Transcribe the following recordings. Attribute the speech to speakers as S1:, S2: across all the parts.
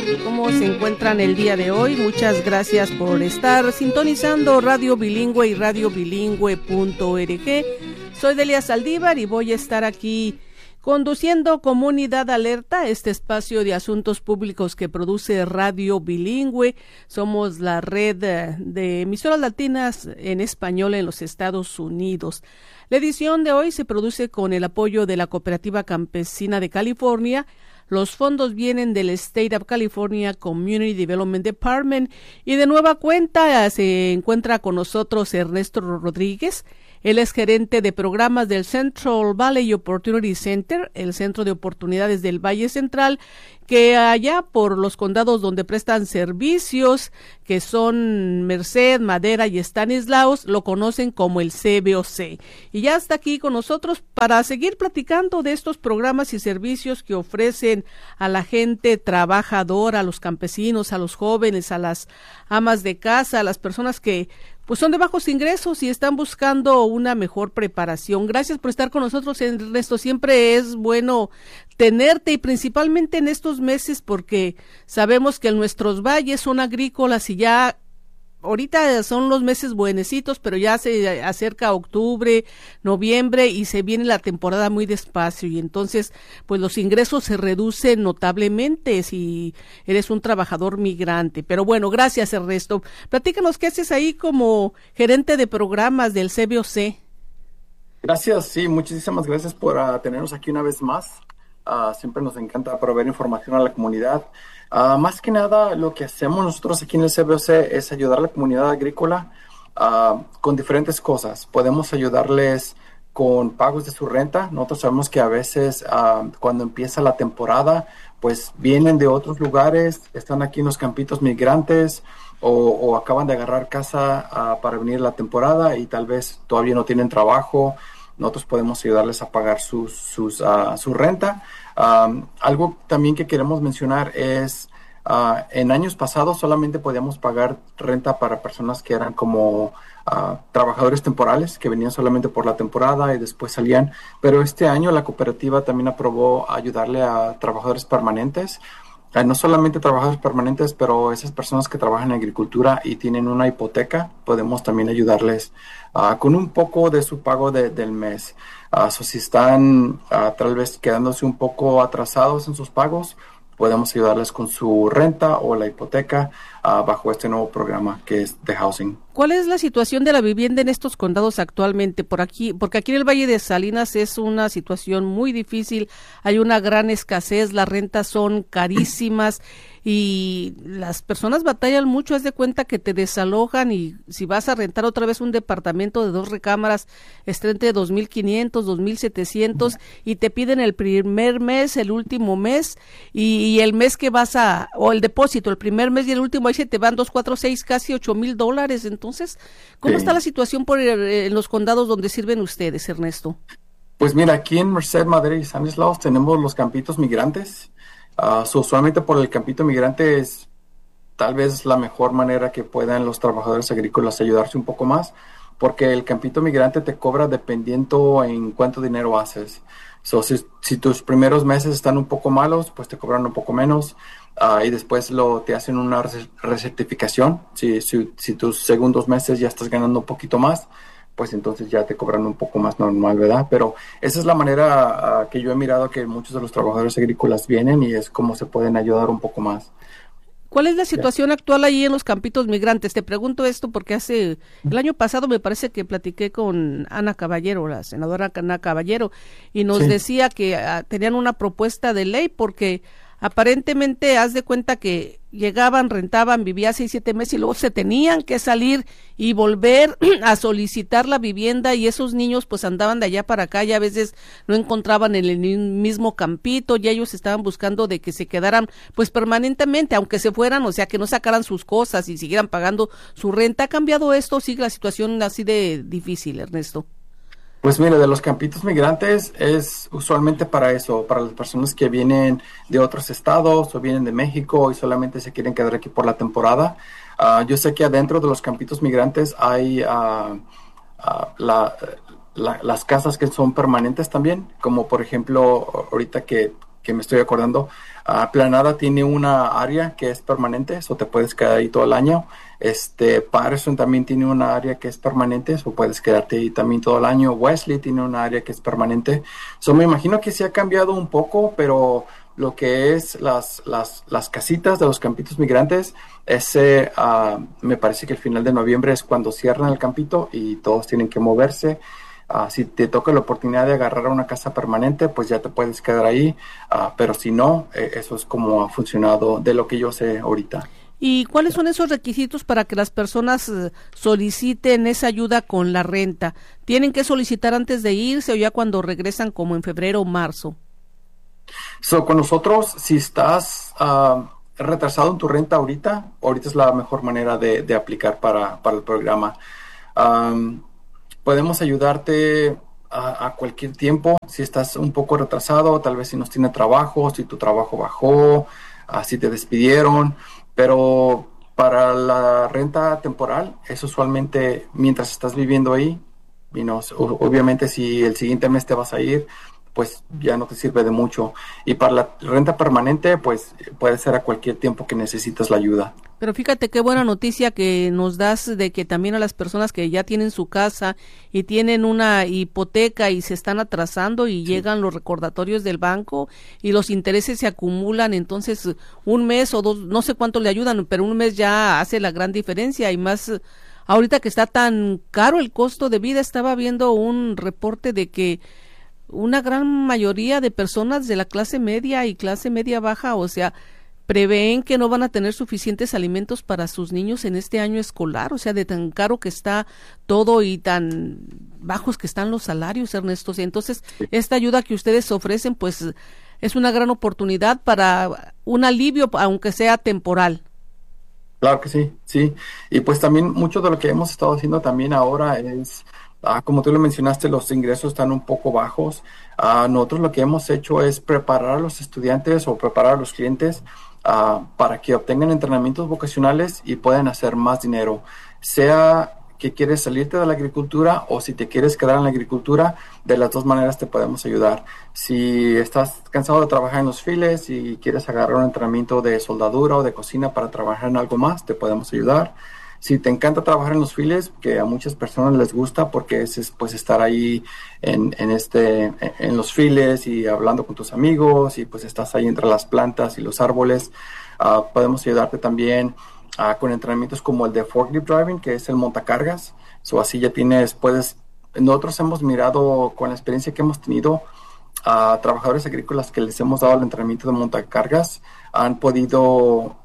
S1: ¿Cómo se encuentran el día de hoy? Muchas gracias por estar sintonizando Radio Bilingüe y radiobilingüe.org. Soy Delia Saldívar y voy a estar aquí conduciendo Comunidad Alerta, este espacio de asuntos públicos que produce Radio Bilingüe. Somos la red de emisoras latinas en español en los Estados Unidos. La edición de hoy se produce con el apoyo de la Cooperativa Campesina de California. Los fondos vienen del State of California Community Development Department y de nueva cuenta se encuentra con nosotros Ernesto Rodríguez. Él es gerente de programas del Central Valley Opportunity Center, el Centro de Oportunidades del Valle Central, que allá por los condados donde prestan servicios, que son Merced, Madera y Stanislaus, lo conocen como el CBOC. Y ya está aquí con nosotros para seguir platicando de estos programas y servicios que ofrecen a la gente trabajadora, a los campesinos, a los jóvenes, a las amas de casa, a las personas que pues son de bajos ingresos y están buscando una mejor preparación. Gracias por estar con nosotros, Ernesto. Siempre es bueno tenerte y principalmente en estos meses porque sabemos que nuestros valles son agrícolas y ya ahorita son los meses buenecitos, pero ya se acerca octubre, noviembre y se viene la temporada muy despacio y entonces pues los ingresos se reducen notablemente si eres un trabajador migrante. Pero bueno, gracias Ernesto. Platícanos qué haces ahí como gerente de programas del CBOC.
S2: Gracias, sí, muchísimas gracias por tenernos aquí una vez más. Siempre nos encanta proveer información a la comunidad. Más que nada, lo que hacemos nosotros aquí en el CBOC es ayudar a la comunidad agrícola con diferentes cosas. Podemos ayudarles con pagos de su renta. Nosotros sabemos que a veces cuando empieza la temporada, pues vienen de otros lugares, están aquí en los campitos migrantes o acaban de agarrar casa para venir la temporada y tal vez todavía no tienen trabajo. Nosotros podemos ayudarles a pagar su renta. Algo también que queremos mencionar es, en años pasados solamente podíamos pagar renta para personas que eran como trabajadores temporales, que venían solamente por la temporada y después salían. Pero este año la cooperativa también aprobó ayudarle a trabajadores permanentes. No solamente trabajadores permanentes, pero esas personas que trabajan en agricultura y tienen una hipoteca, podemos también ayudarles con un poco de su pago del mes. Si están tal vez quedándose un poco atrasados en sus pagos, podemos ayudarles con su renta o la hipoteca bajo este nuevo programa que es The Housing.
S1: ¿Cuál es la situación de la vivienda en estos condados actualmente? Porque aquí en el Valle de Salinas es una situación muy difícil, hay una gran escasez, las rentas son carísimas y las personas batallan mucho. Haz de cuenta que te desalojan y si vas a rentar otra vez un departamento de 2 recámaras está entre 2,500, 2,700 y te piden el primer mes, el último mes y el mes que o el depósito, el primer mes y el último, ahí se te van 2, 4, 6, casi $8,000. Entonces, ¿cómo está la situación en los condados donde sirven ustedes, Ernesto?
S2: Pues mira, aquí en Merced, Madera y Stanislaus tenemos los campitos migrantes. Usualmente por el campito migrante es tal vez la mejor manera que puedan los trabajadores agrícolas ayudarse un poco más, porque el campito migrante te cobra dependiendo en cuánto dinero haces. Si tus primeros meses están un poco malos, pues te cobran un poco menos y después te hacen una recertificación. Si tus segundos meses ya estás ganando un poquito más, pues entonces ya te cobran un poco más normal, ¿verdad? Pero esa es la manera que yo he mirado que muchos de los trabajadores agrícolas vienen y es como se pueden ayudar un poco más.
S1: ¿Cuál es la situación actual ahí en los campitos migrantes? Te pregunto esto porque el año pasado me parece que platiqué con Ana Caballero, la senadora Ana Caballero, y nos decía que tenían una propuesta de ley porque aparentemente haz de cuenta que llegaban, rentaban, vivían 6, 7 meses y luego se tenían que salir y volver a solicitar la vivienda y esos niños pues andaban de allá para acá y a veces no encontraban en el mismo campito y ellos estaban buscando de que se quedaran pues permanentemente, aunque se fueran, o sea que no sacaran sus cosas y siguieran pagando su renta. ¿Ha cambiado esto o sigue la situación así de difícil, Ernesto?
S2: Pues mire, de los campitos migrantes es usualmente para eso, para las personas que vienen de otros estados o vienen de México y solamente se quieren quedar aquí por la temporada. Yo sé que adentro de los campitos migrantes hay las casas que son permanentes también, como por ejemplo ahorita que que me estoy acordando. Planada tiene una área que es permanente, eso te puedes quedar ahí todo el año. Patterson también tiene una área que es permanente, eso puedes quedarte ahí también todo el año. Wesley tiene una área que es permanente. Me imagino que sí ha cambiado un poco, pero lo que es las casitas de los campitos migrantes, me parece que el final de noviembre es cuando cierran el campito y todos tienen que moverse. Si te toca la oportunidad de agarrar una casa permanente, pues ya te puedes quedar ahí, pero si no, eso es como ha funcionado de lo que yo sé ahorita.
S1: ¿Y cuáles son esos requisitos para que las personas soliciten esa ayuda con la renta? ¿Tienen que solicitar antes de irse o ya cuando regresan como en febrero o marzo?
S2: Con nosotros, si estás retrasado en tu renta ahorita es la mejor manera de aplicar para el programa. Podemos ayudarte a cualquier tiempo. Si estás un poco retrasado, tal vez si no tienes trabajo, si tu trabajo bajó, si te despidieron, pero para la renta temporal es usualmente mientras estás viviendo ahí. Obviamente si el siguiente mes te vas a ir, pues ya no te sirve de mucho. Y para la renta permanente, pues puede ser a cualquier tiempo que necesites la ayuda.
S1: Pero fíjate qué buena noticia que nos das de que también a las personas que ya tienen su casa y tienen una hipoteca y se están atrasando y llegan los recordatorios del banco y los intereses se acumulan, entonces un mes o dos, no sé cuánto le ayudan, pero un mes ya hace la gran diferencia y más ahorita que está tan caro el costo de vida. Estaba viendo un reporte de que una gran mayoría de personas de la clase media y clase media baja, o sea, prevén que no van a tener suficientes alimentos para sus niños en este año escolar, o sea, de tan caro que está todo y tan bajos que están los salarios, Ernesto. Entonces, esta ayuda que ustedes ofrecen, pues, es una gran oportunidad para un alivio, aunque sea temporal.
S2: Claro que sí, sí. Y pues también mucho de lo que hemos estado haciendo también ahora es, como tú lo mencionaste, los ingresos están un poco bajos. Nosotros lo que hemos hecho es preparar a los estudiantes o preparar a los clientes para que obtengan entrenamientos vocacionales y puedan hacer más dinero. Sea que quieres salirte de la agricultura o si te quieres quedar en la agricultura, de las dos maneras te podemos ayudar. Si estás cansado de trabajar en los files y quieres agarrar un entrenamiento de soldadura o de cocina para trabajar en algo más, te podemos ayudar. Si te encanta trabajar en los files, que a muchas personas les gusta porque es pues estar ahí en los files y hablando con tus amigos y pues estás ahí entre las plantas y los árboles, podemos ayudarte también con entrenamientos como el de forklift driving, que es el montacargas. Así ya nosotros hemos mirado con la experiencia que hemos tenido a trabajadores agrícolas que les hemos dado el entrenamiento de montacargas, han podido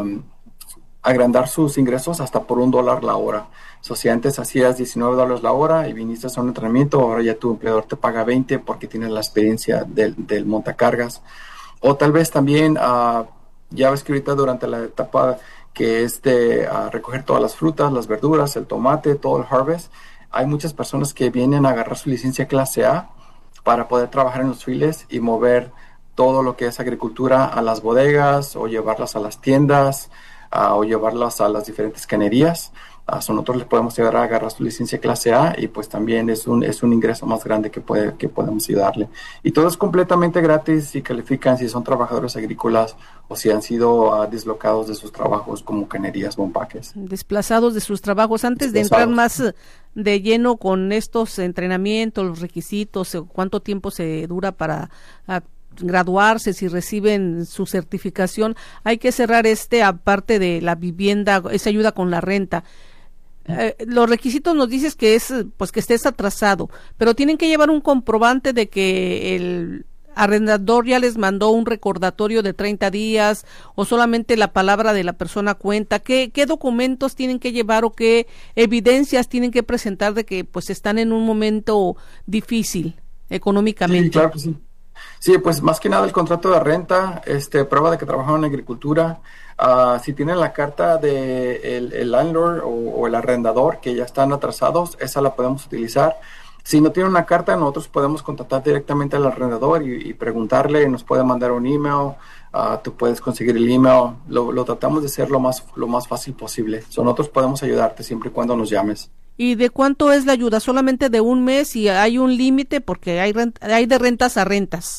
S2: agrandar sus ingresos hasta por $1 la hora. Si antes hacías $19 la hora y viniste a un entrenamiento, ahora ya tu empleador te paga 20 porque tienes la experiencia del montacargas. O tal vez también, ya ves que ahorita durante la etapa que es de recoger todas las frutas, las verduras, el tomate, todo el harvest, hay muchas personas que vienen a agarrar su licencia clase A para poder trabajar en los files y mover todo lo que es agricultura a las bodegas o llevarlas a las tiendas, o llevarlas a las diferentes canerías. Nosotros les podemos llevar a agarrar su licencia clase A y pues también es un ingreso más grande que podemos ayudarle. Y todo es completamente gratis si califican, si son trabajadores agrícolas o si han sido deslocados de sus trabajos como canerías o empaques.
S1: Desplazados de sus trabajos. Antes de entrar más de lleno con estos entrenamientos, los requisitos, cuánto tiempo se dura para graduarse, si reciben su certificación, hay que cerrar aparte de la vivienda, esa ayuda con la renta. Los requisitos nos dices que es pues que estés atrasado, pero tienen que llevar un comprobante de que el arrendador ya les mandó un recordatorio de 30 días o solamente la palabra de la persona cuenta. ¿Qué documentos tienen que llevar o qué evidencias tienen que presentar de que pues están en un momento difícil económicamente?
S2: Sí, claro que sí. Sí, pues más que nada el contrato de renta, prueba de que trabajaban en agricultura. Si tienen la carta de el landlord o el arrendador que ya están atrasados, esa la podemos utilizar. Si no tienen una carta, nosotros podemos contactar directamente al arrendador y preguntarle, nos puede mandar un email, tú puedes conseguir el email, lo tratamos de hacer lo más fácil posible. Nosotros podemos ayudarte siempre y cuando nos llames.
S1: ¿Y de cuánto es la ayuda? ¿Solamente de un mes y hay un límite? Porque hay de rentas a rentas.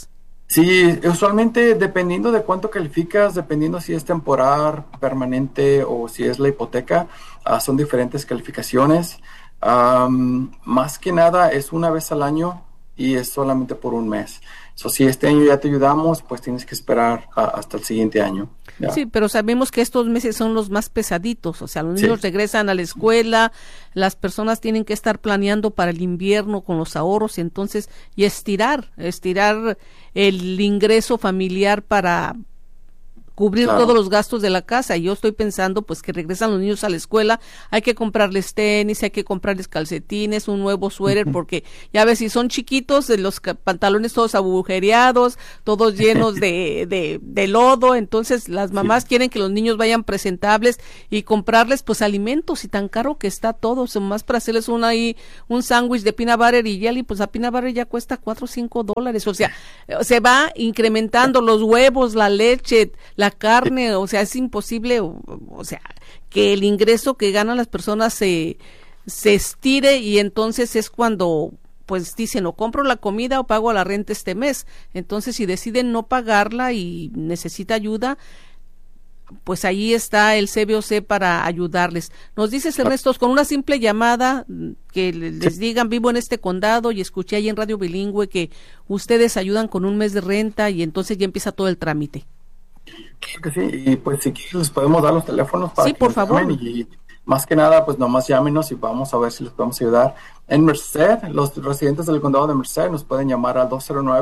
S2: Sí, usualmente dependiendo de cuánto calificas, dependiendo si es temporal, permanente o si es la hipoteca, son diferentes calificaciones. Más que nada es una vez al año y es solamente por un mes. Si este año ya te ayudamos, pues tienes que esperar hasta el siguiente año. ¿Ya?
S1: Sí, pero sabemos que estos meses son los más pesaditos, o sea, los niños
S2: Sí.
S1: regresan a la escuela, las personas tienen que estar planeando para el invierno con los ahorros, entonces, y estirar el ingreso familiar para cubrir
S2: Claro.
S1: todos los gastos de la casa. Y yo estoy pensando pues que regresan los niños a la escuela, hay que comprarles tenis, hay que comprarles calcetines, un nuevo suéter, porque ya ves, si son chiquitos, los pantalones todos agujereados, todos llenos de lodo, entonces las mamás quieren que los niños vayan presentables y comprarles pues alimentos, y tan caro que está todo, más para hacerles un sándwich de peanut butter y jelly, pues la peanut butter ya cuesta $4 o $5, o sea, se va incrementando los huevos, la leche, la carne, o sea, es imposible, o sea, que el ingreso que ganan las personas se estire, y entonces es cuando pues dicen, o compro la comida o pago la renta este mes. Entonces si deciden no pagarla y necesita ayuda, pues ahí está el CBOC para ayudarles. Nos dices, Ernesto, con una simple llamada que les digan, vivo en este condado y escuché ahí en Radio Bilingüe que ustedes ayudan con un mes de renta, y entonces ya empieza todo el trámite.
S2: Claro que sí, y pues si quieres les podemos dar los teléfonos para
S1: Sí,
S2: que
S1: por
S2: nos
S1: favor.
S2: llamen, y más que nada pues nomás llámenos y vamos a ver si les podemos ayudar. En Merced, los residentes del condado de Merced nos pueden llamar al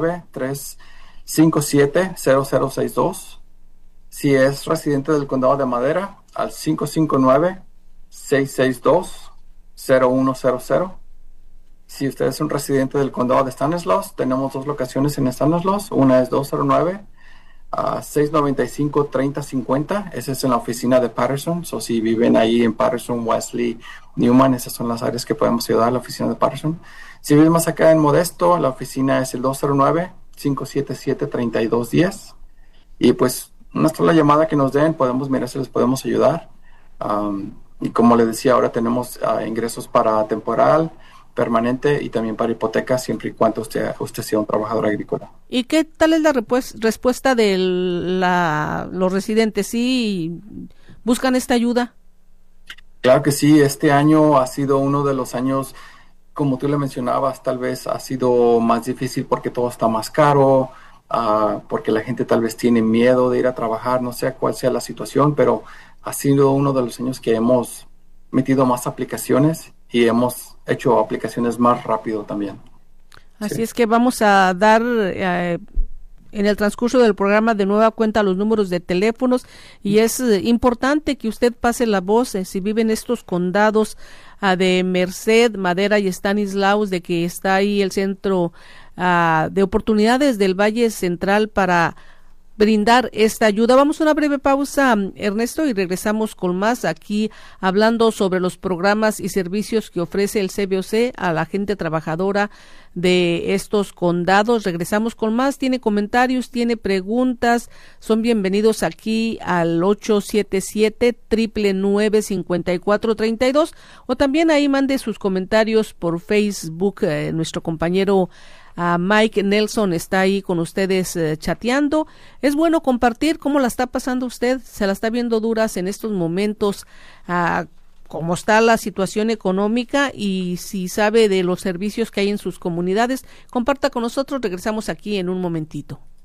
S2: 209-357-0062. Si es residente del condado de Madera, al 559-662-0100. Si usted es un residente del condado de Stanislaus, tenemos dos locaciones en Stanislaus. Una es 209-695-3050. Esa es en la oficina de Patterson. Si viven ahí en Patterson, Wesley, Newman, esas son las áreas que podemos ayudar a la oficina de Patterson. Si viven más acá en Modesto, la oficina es el 209-577-3210. Y pues una sola llamada que nos den, podemos mirar si les podemos ayudar. Y como les decía, ahora tenemos ingresos para temporal, permanente y también para hipoteca, siempre y cuando usted sea un trabajador agrícola.
S1: ¿Y qué tal es la respuesta de los residentes? ¿Sí buscan esta ayuda?
S2: Claro que sí, este año ha sido uno de los años, como tú le mencionabas, tal vez ha sido más difícil porque todo está más caro, porque la gente tal vez tiene miedo de ir a trabajar, no sé cuál sea la situación, pero ha sido uno de los años que hemos metido más aplicaciones y hemos hecho aplicaciones más rápido también.
S1: Así
S2: Sí.
S1: es que vamos a dar en el transcurso del programa de nueva cuenta los números de teléfonos, y es importante que usted pase la voz si vive en estos condados de Merced, Madera y Stanislaus, de que está ahí el centro de oportunidades del Valle Central para brindar esta ayuda. Vamos a una breve pausa, Ernesto, y regresamos con más aquí hablando sobre los programas y servicios que ofrece el CBOC a la gente trabajadora de estos condados. Regresamos con más. Tiene comentarios, tiene preguntas, son bienvenidos aquí al 877-999-5432, o también ahí mande sus comentarios por Facebook. Nuestro compañero Mike Nelson está ahí con ustedes chateando. Es bueno compartir cómo la está pasando usted, se la está viendo duras en estos momentos, cómo está la situación económica, y si sabe de los servicios que hay en sus comunidades, comparta con nosotros. Regresamos aquí en un momentito.